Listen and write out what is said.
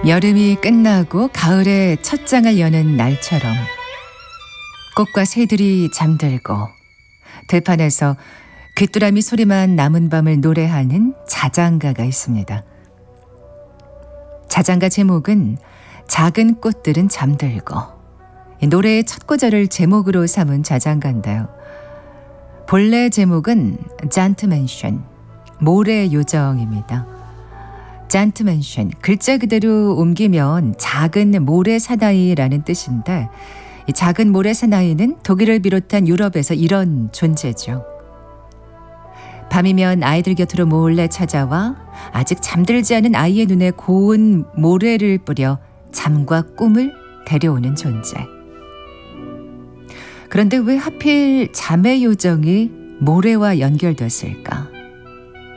여름이 끝나고 가을의 첫 장을 여는 날처럼 꽃과 새들이 잠들고 들판에서 귀뚜라미 소리만 남은 밤을 노래하는 자장가가 있습니다. 자장가 제목은 작은 꽃들은 잠들고, 노래의 첫 구절을 제목으로 삼은 자장가인데요. 본래 제목은 잔트맨션, 모래 요정입니다. 잔트맨션, 글자 그대로 옮기면 작은 모래 사나이라는 뜻인데, 이 작은 모래 사나이는 독일을 비롯한 유럽에서 이런 존재죠. 밤이면 아이들 곁으로 몰래 찾아와 아직 잠들지 않은 아이의 눈에 고운 모래를 뿌려 잠과 꿈을 데려오는 존재. 그런데 왜 하필 잠의 요정이 모래와 연결됐을까?